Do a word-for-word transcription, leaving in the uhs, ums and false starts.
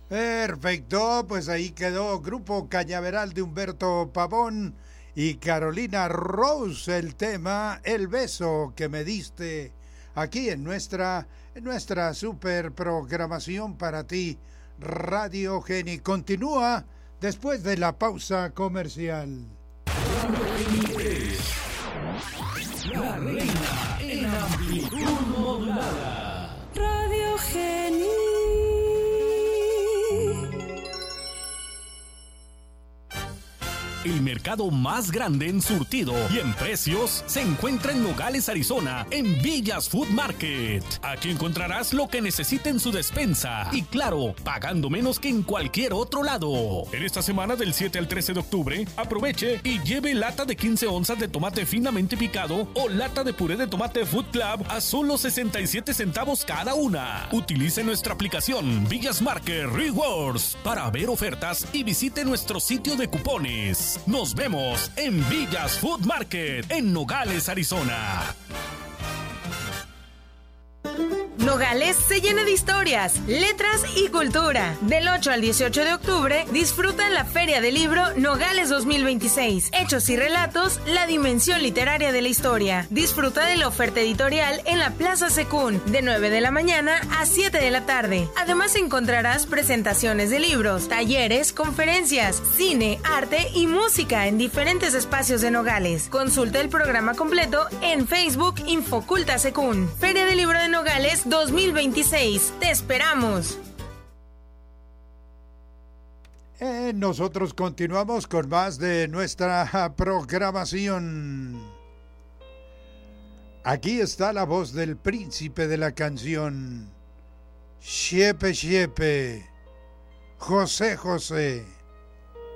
Perfecto, pues ahí quedó Grupo Cañaveral de Humberto Pavón y Carolina Rose, el tema El beso que me diste, aquí en nuestra, en nuestra super programación para ti, Radio Geni. Continúa después de la pausa comercial. La reina en amplitud modulada. Radio Geni. El mercado más grande en surtido y en precios se encuentra en Nogales, Arizona, en Villas Food Market. Aquí encontrarás lo que necesita en su despensa y, claro, pagando menos que en cualquier otro lado. En esta semana del siete al trece de octubre, aproveche y lleve lata de quince onzas de tomate finamente picado o lata de puré de tomate Food Club a solo sesenta y siete centavos cada una. Utilice nuestra aplicación Villas Market Rewards para ver ofertas y visite nuestro sitio de cupones. Nos vemos en Villas Food Market, en Nogales, Arizona. Nogales se llena de historias, letras y cultura. Del ocho al dieciocho de octubre, disfruta la Feria del Libro Nogales dos mil veintiséis. Hechos y relatos, la dimensión literaria de la historia. Disfruta de la oferta editorial en la Plaza Secún, de nueve de la mañana a siete de la tarde. Además encontrarás presentaciones de libros, talleres, conferencias, cine, arte y música en diferentes espacios de Nogales. Consulta el programa completo en Facebook Infoculta Secún. Feria del Libro de Nogales dos mil veintiséis. Te esperamos. Eh, nosotros continuamos con más de nuestra programación. Aquí está la voz del príncipe de la canción, Xiepe Xiepe, José José.